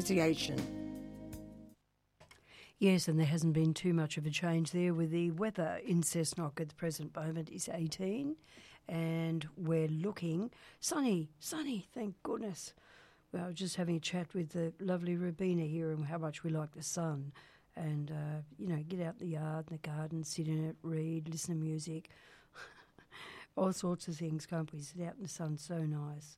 Association. Yes, and there hasn't been too much of a change there with the weather in Cessnock at the present moment is 18 and we're looking sunny, thank goodness. Well, I was just having a chat with the lovely Rubina here and how much we like the sun and, get out in the yard, in the garden, sit in it, read, listen to music, all sorts of things, can't we? Sit out in the sun, so nice.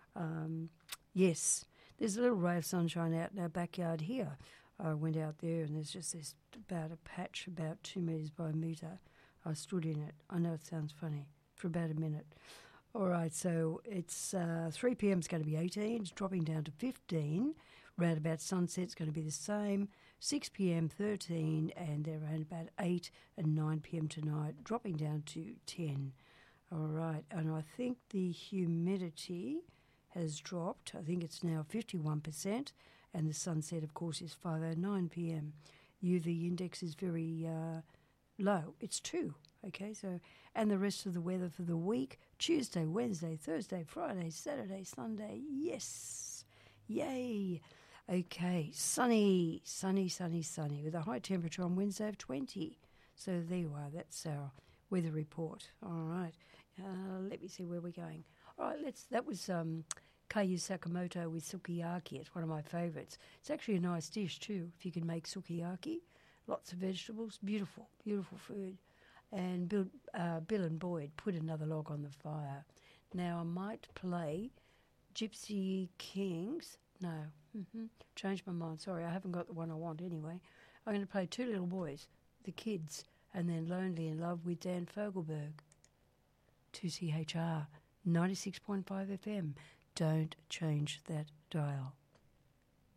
Yes, there's a little ray of sunshine out in our backyard here. I went out there and there's just this about a patch about 2 metres by a metre. I stood in it. I know it sounds funny, for about a minute. All right, so it's 3 p.m. It's going to be 18. It's dropping down to 15. Round about sunset, it's going to be the same. 6 p.m. 13, and they're around about 8 and 9 p.m. tonight, dropping down to 10. All right, and I think the humidity has dropped. I think it's now 51%, and the sunset, of course, is 5:09 p.m. UV index is very low. It's 2. Okay, so, and the rest of the weather for the week, Tuesday, Wednesday, Thursday, Friday, Saturday, Sunday, yes, yay. Okay, sunny, with a high temperature on Wednesday of 20. So there you are, that's our weather report. All right, let me see where we're going. All right, that was Kayu Sakamoto with sukiyaki. It's one of my favourites. It's actually a nice dish too, if you can make sukiyaki. Lots of vegetables, beautiful food. And Bill and Boyd put another log on the fire. Now I might play Gypsy Kings. No, changed my mind. Sorry, I haven't got the one I want anyway. I'm going to play Two Little Boys, The Kids, and then Lonely in Love with Dan Fogelberg. 2CHR 96.5 FM. Don't change that dial.